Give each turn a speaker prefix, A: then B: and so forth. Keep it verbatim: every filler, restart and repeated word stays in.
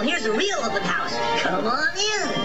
A: Now here's a real open house. Come on in.